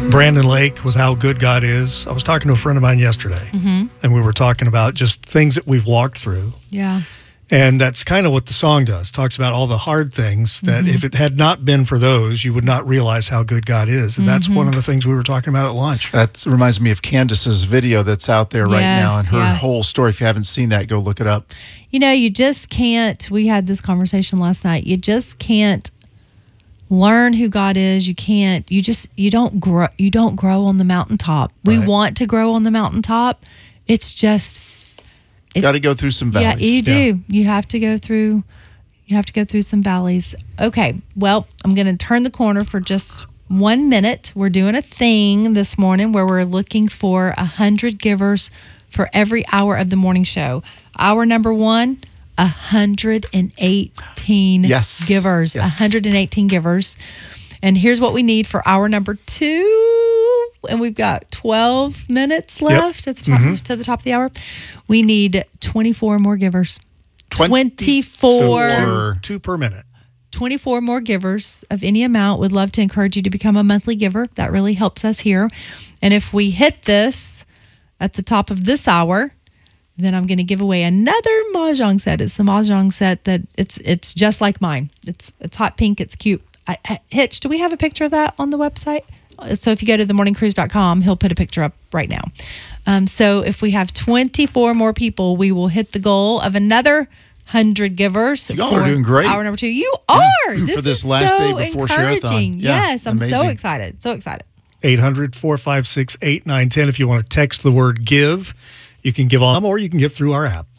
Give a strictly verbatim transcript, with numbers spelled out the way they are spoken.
Brandon Lake with How Good God Is. I was talking to a friend of mine yesterday, mm-hmm. and we were talking about just things that we've walked through. Yeah. And that's kind of what the song does. Talks about all the hard things that mm-hmm. if it had not been for those, you would not realize how good God is. And mm-hmm. that's one of the things we were talking about at lunch. That reminds me of Candace's video that's out there right yes, now, and her yeah. whole story. If you haven't seen that, go look it up. You know, you just can't, we had this conversation last night, you just can't learn who God is. You can't, you just, you don't grow, you don't grow on the mountaintop. We right. want to grow on the mountaintop. It's just, It, Got to go through some valleys. Yeah, you do. Yeah. You have to go through. You have to go through some valleys. Okay. Well, I'm going to turn the corner for just one minute. We're doing a thing this morning where we're looking for a hundred givers for every hour of the morning show. Hour number one, a hundred and eighteen yes. givers. A yes. hundred and eighteen givers. And here's what we need for hour number two. And we've got twelve minutes left yep. at the top, mm-hmm. to the top of the hour. We need twenty-four more givers. twenty-four. So two, two per minute. twenty-four more givers of any amount. Would love to encourage you to become a monthly giver. That really helps us here. And if we hit this at the top of this hour, then I'm going to give away another Mahjong set. It's the Mahjong set that it's it's just like mine. It's it's hot pink. It's cute. I, I, Hitch, do we have a picture of that on the website? So if you go to the morning cruise dot com, he'll put a picture up right now. Um, so if we have twenty-four more people, we will hit the goal of another one hundred givers. Y'all are doing great. Hour number two. You are. Yeah. This, For this is last so day before encouraging. Share-a-thon. Yeah, Yes, I'm amazing. so excited. So excited. eight hundred, four five six, eight nine one zero. If you want to text the word give, you can give on, or you can give through our app.